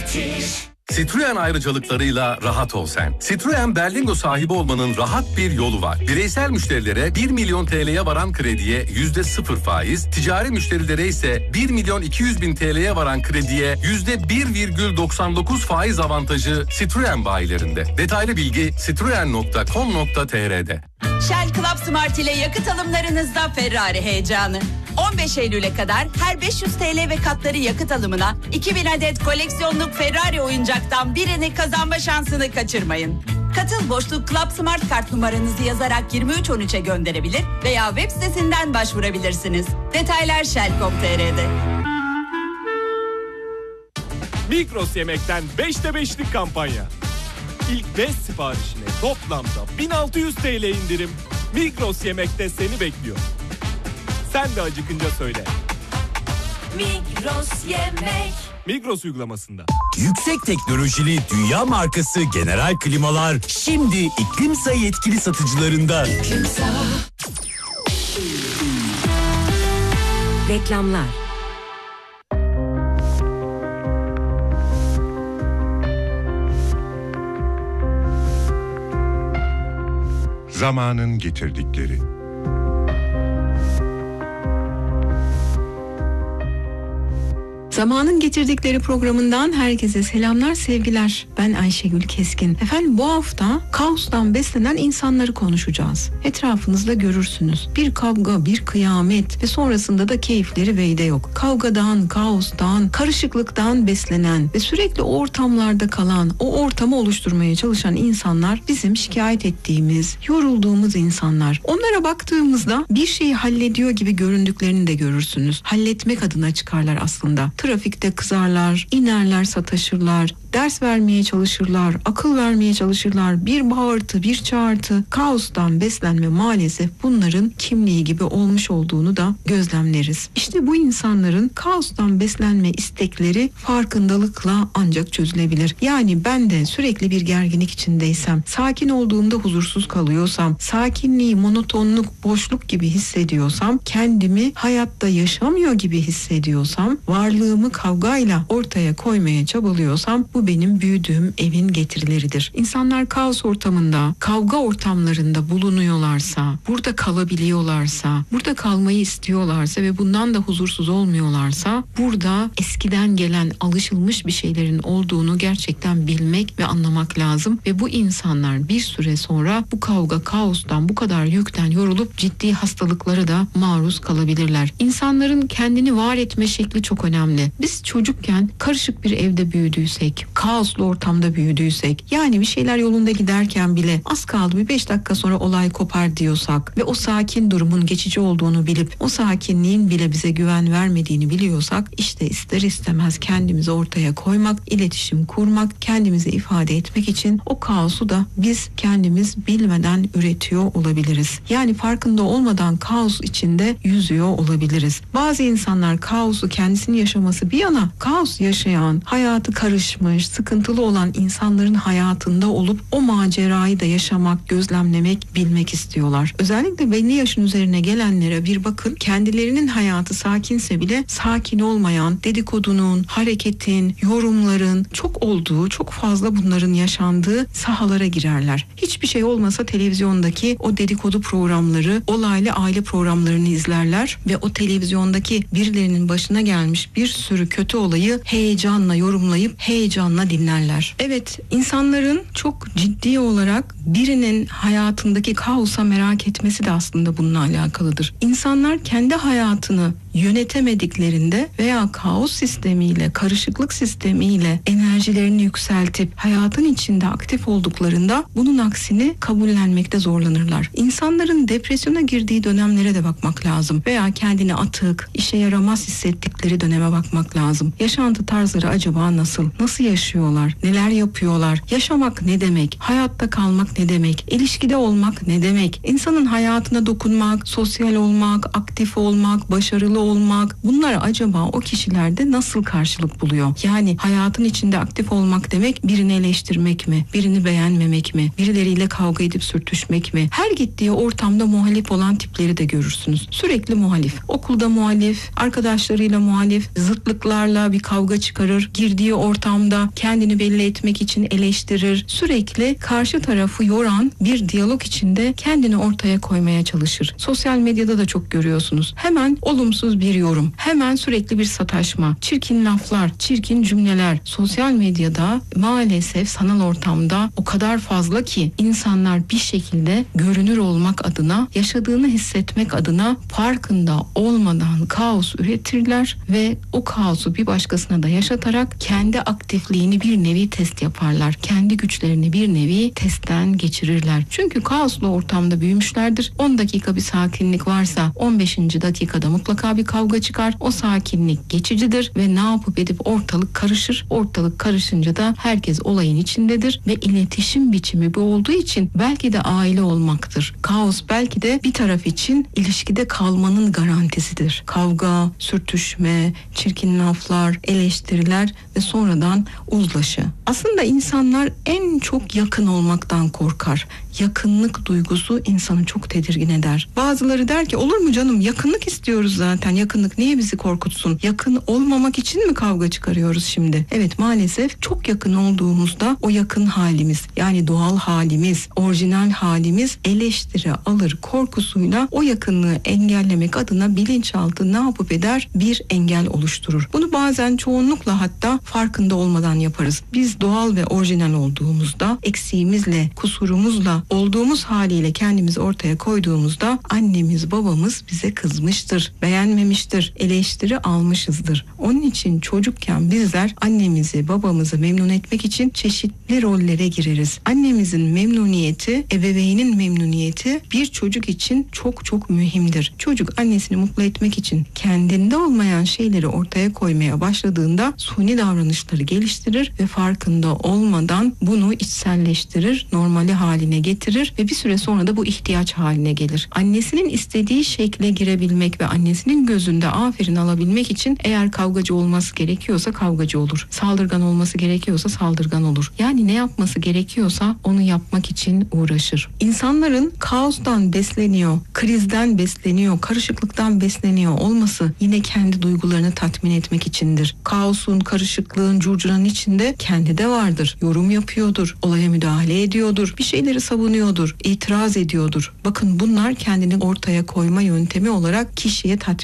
üretir. Citroen ayrıcalıklarıyla rahat ol sen. Citroen Berlingo sahibi olmanın rahat bir yolu var. Bireysel müşterilere 1 milyon TL'ye varan krediye %0 faiz, ticari müşterilere ise 1 milyon 200 bin TL'ye varan krediye %1,99 faiz avantajı Citroen bayilerinde. Detaylı bilgi citroen.com.tr'de. Shell Club Smart ile yakıt alımlarınızda Ferrari heyecanı. 15 Eylül'e kadar her 500 TL ve katları yakıt alımına 2000 adet koleksiyonluk Ferrari oyuncaktan birini kazanma şansını kaçırmayın. Katıl boşluk Club Smart kart numaranızı yazarak 2313'e gönderebilir veya web sitesinden başvurabilirsiniz. Detaylar Shell.com.tr'de. Migros Yemek'ten 5'te 5'lik kampanya. İlk 5 siparişine toplamda 1600 TL indirim. Migros Yemek'te seni bekliyor. Sen de acıkınca söyle. Migros Yemek. Migros uygulamasında. Yüksek teknolojili dünya markası General Klimalar şimdi İklimsa yetkili satıcılarında. İklimsa. Reklamlar. Zamanın getirdikleri. Zamanın Getirdikleri programından herkese selamlar, sevgiler. Ben Ayşegül Keskin. Efendim bu hafta kaostan beslenen insanları konuşacağız. Etrafınızda görürsünüz. Bir kavga, bir kıyamet ve sonrasında da keyifleri veyde yok. Kavgadan, kaostan, karışıklıktan beslenen ve sürekli o ortamlarda kalan, o ortamı oluşturmaya çalışan insanlar bizim şikayet ettiğimiz, yorulduğumuz insanlar. Onlara baktığımızda bir şeyi hallediyor gibi göründüklerini de görürsünüz. Halletmek adına çıkarlar aslında. Trafikte kızarlar, inerler, sataşırlar, ders vermeye çalışırlar, akıl vermeye çalışırlar. Bir bağırtı, bir çağırtı, kaostan beslenme maalesef bunların kimliği gibi olmuş olduğunu da gözlemleriz. İşte bu insanların kaostan beslenme istekleri farkındalıkla ancak çözülebilir. Yani ben de sürekli bir gerginlik içindeysem, sakin olduğumda huzursuz kalıyorsam, sakinliği, monotonluk, boşluk gibi hissediyorsam, kendimi hayatta yaşamıyor gibi hissediyorsam, varlığımı kavgayla ortaya koymaya çabalıyorsam bu benim büyüdüğüm evin getirileridir. İnsanlar kaos ortamında, kavga ortamlarında bulunuyorlarsa, burada kalabiliyorlarsa, burada kalmayı istiyorlarsa ve bundan da huzursuz olmuyorlarsa, burada eskiden gelen alışılmış bir şeylerin olduğunu gerçekten bilmek ve anlamak lazım. Ve bu insanlar bir süre sonra bu kavga, kaostan, bu kadar yükten yorulup ciddi hastalıklara da maruz kalabilirler. İnsanların kendini var etme şekli çok önemli. Biz çocukken karışık bir evde büyüdüysek, kaoslu ortamda büyüdüysek, yani bir şeyler yolunda giderken bile az kaldı bir 5 dakika sonra olay kopar diyorsak ve o sakin durumun geçici olduğunu bilip o sakinliğin bile bize güven vermediğini biliyorsak, işte ister istemez kendimizi ortaya koymak, iletişim kurmak, kendimizi ifade etmek için o kaosu da biz kendimiz bilmeden üretiyor olabiliriz. Yani farkında olmadan kaos içinde yüzüyor olabiliriz. Bazı insanlar kaosu kendisini yaşaması bir yana, kaos yaşayan, hayatı karışmış, sıkıntılı olan insanların hayatında olup o macerayı da yaşamak, gözlemlemek, bilmek istiyorlar. Özellikle belli yaşın üzerine gelenlere bir bakın, kendilerinin hayatı sakinse bile sakin olmayan, dedikodunun, hareketin, yorumların çok olduğu, çok fazla bunların yaşandığı sahalara girerler. Hiçbir şey olmasa televizyondaki o dedikodu programları, olaylı aile programlarını izlerler ve o televizyondaki birilerinin başına gelmiş bir sürü kötü olayı heyecanla yorumlayıp heyecanla dinlerler. Evet, insanların çok ciddi olarak birinin hayatındaki kaosa merak etmesi de aslında bununla alakalıdır. İnsanlar kendi hayatını yönetemediklerinde veya kaos sistemiyle, karışıklık sistemiyle enerjilerini yükseltip hayatın içinde aktif olduklarında bunun aksini kabullenmekte zorlanırlar. İnsanların depresyona girdiği dönemlere de bakmak lazım veya kendini atık, işe yaramaz hissettikleri döneme bakmak lazım. Yaşantı tarzları acaba nasıl? Nasıl yaşıyorlar? Neler yapıyorlar? Yaşamak ne demek? Hayatta kalmak ne demek? İlişkide olmak ne demek? İnsanın hayatına dokunmak, sosyal olmak, aktif olmak, başarılı olmak, bunlar acaba o kişilerde nasıl karşılık buluyor? Yani hayatın içinde aktif olmak demek birini eleştirmek mi? Birini beğenmemek mi? Birileriyle kavga edip sürtüşmek mi? Her gittiği ortamda muhalif olan tipleri de görürsünüz. Sürekli muhalif. Okulda muhalif, arkadaşlarıyla muhalif, zıtlıklarla bir kavga çıkarır. Girdiği ortamda kendini belli etmek için eleştirir. Sürekli karşı tarafı yoran bir diyalog içinde kendini ortaya koymaya çalışır. Sosyal medyada da çok görüyorsunuz. Hemen olumsuz bir yorum, hemen sürekli bir sataşma, çirkin laflar, çirkin cümleler. Sosyal medyada maalesef sanal ortamda o kadar fazla ki insanlar bir şekilde görünür olmak adına, yaşadığını hissetmek adına farkında olmadan kaos üretirler ve o kaosu bir başkasına da yaşatarak kendi aktifliğini bir nevi test yaparlar. Kendi güçlerini bir nevi testten geçirirler. Çünkü kaoslu ortamda büyümüşlerdir. 10 dakika bir sakinlik varsa 15. dakikada mutlaka bir kavga çıkar. O sakinlik geçicidir ve ne yapıp edip ortalık karışır. Ortalık karışınca da herkes olayın içindedir ve iletişim biçimi bu olduğu için belki de aile olmaktır. Kaos belki de bir taraf için ilişkide kalmanın garantisidir. Kavga, sürtüşme, çirkin laflar, eleştiriler ve sonradan uzlaşı. Aslında insanlar en çok yakın olmaktan korkar. Yakınlık duygusu insanı çok tedirgin eder. Bazıları der ki olur mu canım, yakınlık istiyoruz zaten. Yakınlık niye bizi korkutsun? Yakın olmamak için mi kavga çıkarıyoruz şimdi? Evet, maalesef çok yakın olduğumuzda o yakın halimiz, yani doğal halimiz, orijinal halimiz eleştiri alır korkusuyla o yakınlığı engellemek adına bilinçaltı ne yapıp eder? Bir engel oluşturur. Bunu bazen çoğunlukla hatta farkında olmadan yaparız. Biz doğal ve orijinal olduğumuzda, eksiğimizle, kusurumuzla, olduğumuz haliyle kendimizi ortaya koyduğumuzda annemiz, babamız bize kızmıştır, beğenmemiştir, eleştiri almışızdır. Onun için çocukken bizler annemizi, babamızı memnun etmek için çeşitli rollere gireriz. Annemizin memnuniyeti, ebeveynin memnuniyeti bir çocuk için çok çok mühimdir. Çocuk annesini mutlu etmek için kendinde olmayan şeyleri ortaya koymaya başladığında suni davranışları geliştirir ve farkında olmadan bunu içselleştirir, normali haline getirir ve bir süre sonra da bu ihtiyaç haline gelir. Annesinin istediği şekle girebilmek ve annesinin gözünde aferin alabilmek için eğer kavgacı olması gerekiyorsa kavgacı olur. Saldırgan olması gerekiyorsa saldırgan olur. Yani ne yapması gerekiyorsa onu yapmak için uğraşır. İnsanların kaostan besleniyor, krizden besleniyor, karışıklıktan besleniyor olması yine kendi duygularını tatmin etmek içindir. Kaosun, karışıklığın, curcuranın içinde kendi de vardır. Yorum yapıyordur, olaya müdahale ediyordur, bir şeyleri savunuyordur, itiraz ediyordur. Bakın bunlar kendini ortaya koyma yöntemi olarak kişiye tatmin